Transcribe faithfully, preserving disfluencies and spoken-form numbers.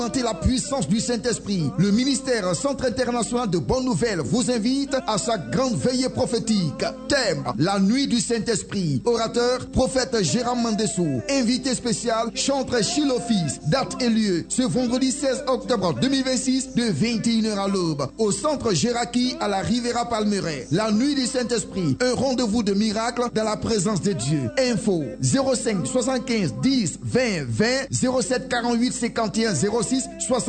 La puissance du Saint-Esprit. Le ministère Centre International de Bonnes Nouvelles vous invite à sa grande veillée prophétique. Thème, la nuit du Saint-Esprit. Orateur, prophète Jérôme Mandessou. Invité spécial, chanteur Chilofis. Date et lieu, ce vendredi seize octobre deux mille vingt-six de vingt et une heures à l'aube. Au centre Géraki à la Riviera Palmeraie. La nuit du Saint-Esprit. Un rendez-vous de miracle dans la présence de Dieu. Info zéro cinq soixante-quinze dix vingt vingt zéro sept quarante-huit cinquante et un zéro six soixante.